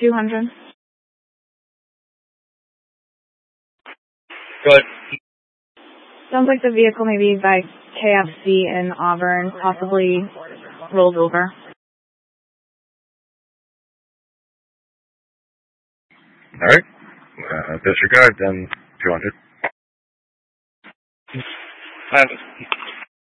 200. Good. Sounds like the vehicle may be by KFC in Auburn, possibly rolled over. All right. Disregard, then 200.